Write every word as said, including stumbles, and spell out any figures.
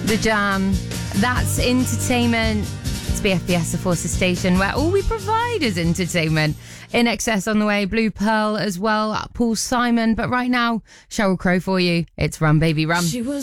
The Jam. That's entertainment. It's B F B S, the Forces Station, where all we provide is entertainment. In Excess on the way, Blue Pearl as well, Paul Simon. But right now, Sheryl Crow for you. It's Run Baby Run. She was